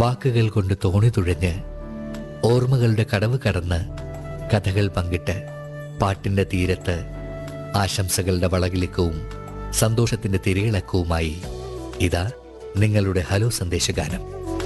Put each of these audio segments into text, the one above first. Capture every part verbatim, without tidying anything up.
വാക്കുകൾ കൊണ്ട് തോണി തുഴഞ്ഞ് ഓർമ്മകളുടെ കടവ് കടന്ന് കഥകൾ പങ്കിട്ട് പാട്ടിന്റെ തീരത്ത് ആശംസകളുടെ വളകിളിക്കവും സന്തോഷത്തിന്റെ തിരയിളക്കവുമായി ഇതാ നിങ്ങളുടെ ഹലോ സന്ദേശഗാനം.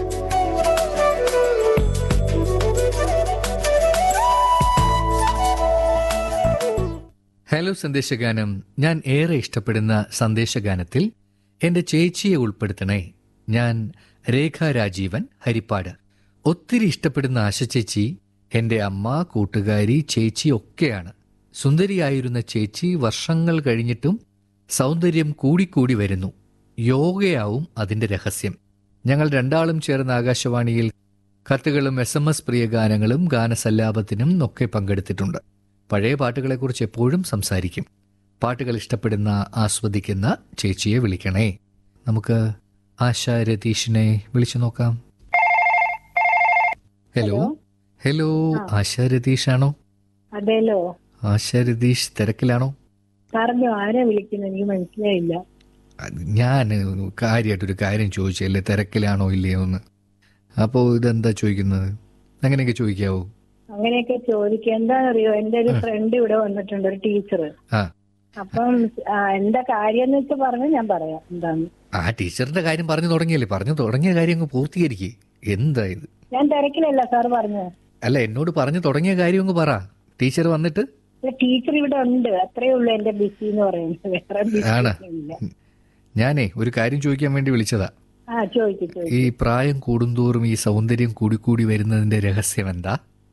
ഹലോ സന്ദേശഗാനം. ഞാൻ ഏറെ ഇഷ്ടപ്പെടുന്ന സന്ദേശഗാനത്തിൽ എന്റെ ചേച്ചിയെ ഉൾപ്പെടുത്തണേ. ഞാൻ രേഖ രാജീവൻ, ഹരിപ്പാട്. ഒത്തിരി ഇഷ്ടപ്പെടുന്ന ആശ ചേച്ചി എന്റെ അമ്മ, കൂട്ടുകാരി, ചേച്ചി ഒക്കെയാണ്. സുന്ദരിയായിരുന്ന ചേച്ചി വർഷങ്ങൾ കഴിഞ്ഞിട്ടും സൗന്ദര്യം കൂടിക്കൂടി വരുന്നു. യോഗയാവും അതിന്റെ രഹസ്യം. ഞങ്ങൾ രണ്ടാളും ചേർന്ന് ആകാശവാണിയിൽ കത്തുകളും എസ് എം എസ് പ്രിയ ഗാനങ്ങളും ഗാനസല്ലാപത്തിനും ഒക്കെ പങ്കെടുത്തിട്ടുണ്ട്. പഴയ പാട്ടുകളെക്കുറിച്ച് എപ്പോഴും സംസാരിക്കും. പാട്ടുകൾ ഇഷ്ടപ്പെടുന്ന, ആസ്വദിക്കുന്ന ചേച്ചിയെ വിളിക്കണേ. നമുക്ക് ആശ രതീഷിനെ വിളിച്ചു നോക്കാം. ഹലോ ഹലോ ആശ രതീഷാണോ? അതെല്ലോ. ആശ രതീഷ് തിരക്കിലാണോ? പറഞ്ഞു, ആരാ വിളിക്കുന്നത്? എനിക്ക് മനസ്സിലായില്ല. ഞാൻ കാര്യമായിട്ടൊരു കാര്യം ചോദിച്ചല്ലേ, തിരക്കിലാണോ ഇല്ലയോ എന്ന്. അപ്പോ ഇതെന്താ ചോദിക്കുന്നത്? അങ്ങനെയൊക്കെ ചോദിക്കാവോ? അങ്ങനെയൊക്കെ ചോദിക്കുക. എന്താണെന്നറിയോ, എന്റെ ഒരു ഫ്രണ്ട് ഇവിടെ വന്നിട്ടുണ്ട്, ഒരു ടീച്ചർ. അപ്പം എന്താ കാര്യം എന്ന് വെച്ചാൽ പറഞ്ഞു, ഞാൻ പറയാം എന്താന്ന്. ആ ടീച്ചറിന്റെ കാര്യം പറഞ്ഞു തുടങ്ങിയല്ലേ, പറഞ്ഞു തുടങ്ങിയ കാര്യം അങ്ങ് പൂർത്തീകരിക്കേ. എന്താ ഇത്? ഞാൻ തിരക്കിലല്ല സാർ, പറഞ്ഞു. അല്ല, എന്നോട് പറഞ്ഞു തുടങ്ങിയ കാര്യം അങ്ങ് പറ. ടീച്ചർ വന്നിട്ട് ടീച്ചർ ഇവിടെ ഉണ്ട്, അത്രേ ഉള്ളൂ എന്റെ ബിസി എന്ന് പറയുന്നത്. വേറെ ആണ്. ബിസി. ഞാനേ ഒരു കാര്യം ചോദിക്കാൻ വേണ്ടി വിളിച്ചതാ. ആ ചോദിച്ചു. ഈ പ്രായം കൂടുന്തോറും ഈ സൗന്ദര്യം കൂടിക്കൂടി വരുന്നതിന്റെ രഹസ്യം എന്താ?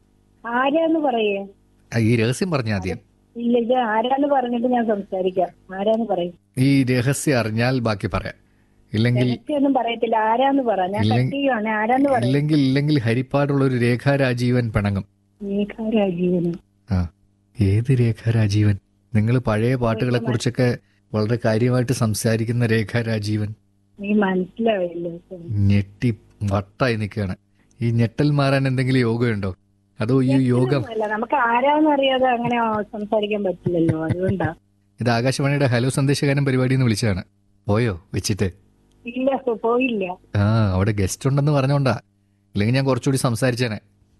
ആരാന്ന് പറയേ? ഈ രഹസ്യം പറഞ്ഞ ആദ്യം. ഇല്ല, ഇത് ആരാന്ന് പറഞ്ഞിട്ട് ഞാൻ സംസാരിക്കാം. ആരാന്ന് പറയും. ഈ രഹസ്യം അറിഞ്ഞാൽ ബാക്കി പറയാം. ഇല്ലെങ്കിൽ ഒന്നും പറയത്തില്ല. ആരാന്ന് പറ, ഞാൻ കട്ട് ചെയ്യുവാണ്. ആരാന്ന് പറയും. ഇല്ലെങ്കിൽ ഇല്ലെങ്കിൽ ഹരിപ്പാടുള്ള ഒരു രേഖ രാജീവൻ പിണങ്ങും. രേഖ രാജീവൻ? ആ, ഏത് രേഖ രാജീവൻ? നിങ്ങൾ പഴയ പാട്ടുകളെ കുറിച്ചൊക്കെ വളരെ കാര്യമായിട്ട് സംസാരിക്കുന്ന രേഖ രാജീവൻ. നീ മനസ്സിലാവില്ല. ഞെട്ടി വട്ടായി നിൽക്കുകയാണ്. ഈ ഞെട്ടൽ മാറാൻ എന്തെങ്കിലും യോഗമുണ്ടോ? അതോ ഈ യോഗം നമുക്ക് ആരാന്ന് അറിയാതെ അങ്ങനെ സംസാരിക്കാൻ പറ്റില്ലല്ലോ, അതുകൊണ്ടാ. ഇത് ആകാശവാണിയുടെ ഹലോ സന്ദേശഗാനം പരിപാടി എന്ന് വിളിച്ചതാണ്. പോയോ വെച്ചിട്ട്? ഇല്ല, പോയില്ല. ആ, അവിടെ ഗസ്റ്റ് ഉണ്ടെന്ന് പറഞ്ഞോണ്ടാ, ഇല്ലെങ്കിൽ ഞാൻ കുറച്ചുകൂടി സംസാരിച്ചേനെ.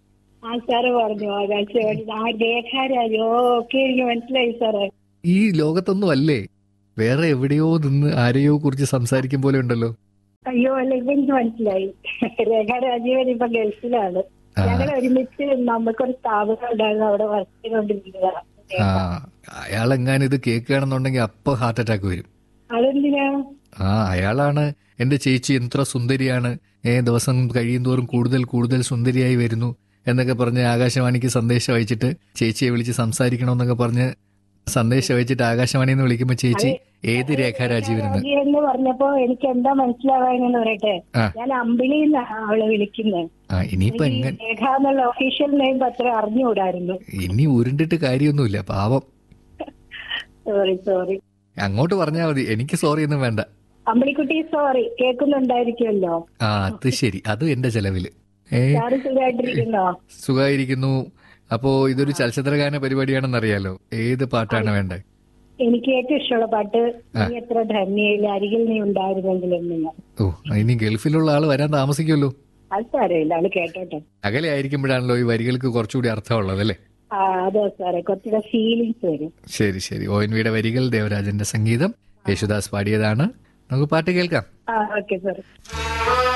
ആ സാറ് പറഞ്ഞു ആകാശവാണി. ആ രേഖാരാജ്. ഓക്കെ, എനിക്ക് മനസ്സിലായി സാറേ. ഈ ലോകത്തൊന്നും അല്ലേ, വേറെ എവിടെയോ നിന്ന് ആരെയോ കുറിച്ച് സംസാരിക്കും പോലെ ഉണ്ടല്ലോ. അയ്യോ, അല്ല, ഇപ്പൊ എനിക്ക് മനസ്സിലായി. രേഖാ രാജീവൻ ഇപ്പൊ ഗൾഫിലാണ്. ഞങ്ങൾ ഒരുമിച്ച് നമുക്കൊരു സ്ഥാപനം ഉണ്ടായിരുന്നു, അവിടെ വർക്ക് ചെയ്തോണ്ടിരിക്കുക. ആ, അയാളെങ്ങാനും ഇത് കേൾക്കുകയാണെന്നുണ്ടെങ്കിൽ അപ്പൊ ഹാർട്ട് അറ്റാക്ക് വരും. അതെന്തിനാ? ആ, അയാളാണ് എന്റെ ചേച്ചി എത്ര സുന്ദരിയാണ്, ഏ ദിവസം കഴിയും തോറും കൂടുതൽ കൂടുതൽ സുന്ദരിയായി വരുന്നു എന്നൊക്കെ പറഞ്ഞ് ആകാശവാണിക്ക് സന്ദേശം അയച്ചിട്ട് ചേച്ചിയെ വിളിച്ച് സംസാരിക്കണമെന്നൊക്കെ പറഞ്ഞ് സന്ദേശം അയച്ചിട്ട് ആകാശവാണിയിൽ നിന്ന് വിളിക്കുമ്പോ ചേച്ചി ഏത് രേഖാ രാജീവനെന്ന് എന്ന് പറഞ്ഞപ്പോ എനിക്ക് എന്താ മനസ്സിലാവാനെന്ന് പറയട്ടെ, ഞാൻ അമ്പിളിന്ന് അവളെ വിളിക്കുന്നത്. ഇനിയിപ്പോ എങ്ങനെ രേഖ എന്നുള്ള ഒഫീഷ്യൽ നെയിം അത്ര അറിഞ്ഞുകൂടായിരുന്നു. ഇനി ഉരുണ്ടിട്ട് കാര്യമൊന്നുമില്ല, പാവം. Sorry sorry. അങ്ങോട്ട് പറഞ്ഞാൽ മതി, എനിക്ക് സോറി ഒന്നും വേണ്ട. അമ്പിളിക്കുട്ടി സോറി. കേൾക്കുന്നുണ്ടായിരിക്കുമല്ലോ. ആ, അത് ശരി, അത് എന്റെ ചെലവില്. സുഖമായിട്ടിരിക്കുന്നോ? സുഖമായിരിക്കുന്നു. അപ്പോ ഇതൊരു ചലച്ചിത്രഗാന പരിപാടിയാണെന്നറിയാലോ. ഏത് പാട്ടാണ് വേണ്ടത്? എനിക്ക് ഏറ്റവും ഇഷ്ടമുള്ള പാട്ട് നീ എത്ര ധന്യയില്ല അരികിൽ നീ ഉണ്ടായിരുന്നെങ്കിലും. ഓ, ഇനി ഗൾഫിലുള്ള ആള് വരാൻ താമസിക്കുമല്ലോ. അത് സാരമില്ല, ആള് കേട്ടോട്ടെ. അകലെ ആയിരിക്കുമ്പോഴാണല്ലോ ഈ വരികൾക്ക് കുറച്ചുകൂടി അർത്ഥമുള്ളത് അല്ലേ? അതെ സാറേ, കുറച്ചുകൂടെ ഫീലിങ്സ് വരും. ശരി ശരി. ഒ എൻ വിയുടെ വരികൾ, ദേവരാജന്റെ സംഗീതം, യേശുദാസ് പാടിയതാണ്. നമുക്ക് പാട്ട് കേൾക്കാം. ആ, ഓക്കെ സാർ.